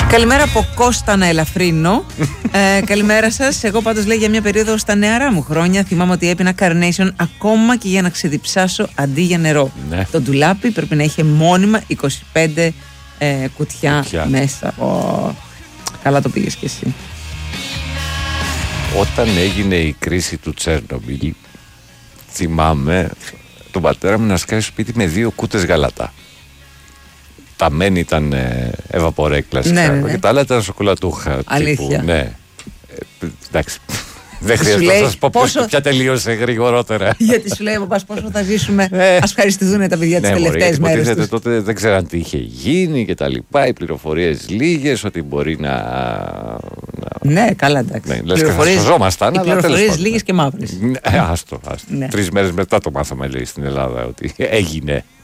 Καλημέρα από Κώστα Ελαφρύνο. Καλημέρα σας. Εγώ πάντως λέει για μια περίοδο στα νεαρά μου χρόνια θυμάμαι ότι έπινα Carnation ακόμα και για να ξεδιψάσω αντί για νερό. Ναι. Το ντουλάπι πρέπει να είχε μόνιμα 25 κουτιά μέσα. Καλά το πήγες κι εσύ. Όταν έγινε η κρίση του Τσέρνομπιλ, θυμάμαι τον πατέρα μου να σκάει σπίτι με 2 κούτες γαλατά. Τα μεν ήταν Εβαπορέ κλασικά, ναι. και τα άλλα ήταν σοκολατούχα. Αλήθεια. Τύπου, ναι. Εντάξει. Δεν χρειάζεται να σας πω ποια τελείωσε γρηγορότερα. Γιατί σου λέει ο παπάς πόσο θα ζήσουμε. Ας ευχαριστηθούν τα παιδιά τις τελευταίες μέρες τους. Τότε δεν ξέραν τι είχε γίνει και τα λοιπά. Οι πληροφορίες λίγες, ότι μπορεί να. Ναι, καλά, εντάξει. Ναι, λες και θα σωζόμασταν. Οι πληροφορίες λίγες και μαύρες. Άστο. 3 μέρες μετά το μάθαμε, λέει, στην Ελλάδα ότι έγινε.